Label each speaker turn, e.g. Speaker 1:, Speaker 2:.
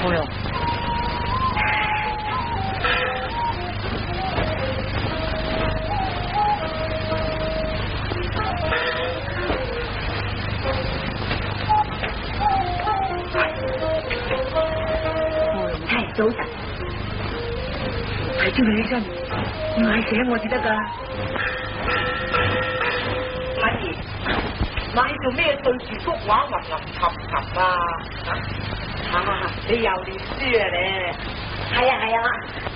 Speaker 1: 哎呦！
Speaker 2: 太走神，睇朝你起身，嗌醒我至得噶。
Speaker 1: 媽兒，你做咩對住幅畫吟吟沉沉啊？你又念書啊你？
Speaker 2: 係啊，